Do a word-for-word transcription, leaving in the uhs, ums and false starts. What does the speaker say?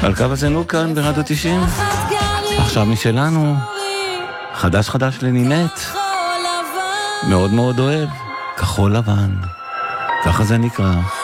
על קו הזינוק כאן ברדיו תשעים. עכשיו משלנו, חדש חדש לנינט, מאוד מאוד אוהב, כחול לבן, ככה זה נקרא.